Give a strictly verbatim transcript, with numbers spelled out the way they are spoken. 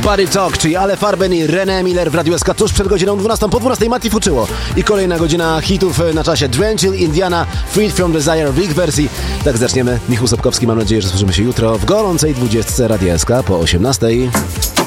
Body Talk, czyli Ale Farben i René Miller w Radiu S K tuż przed godziną dwunastą. Po dwunastej Mati Fuczyło. I kolejna godzina hitów na czasie. Drenchill, Indiana, Freed From Desire w ich wersji. Tak zaczniemy. Michał Sobkowski, mam nadzieję, że słyszymy się jutro w gorącej dwudziestce Radia S K po osiemnastej.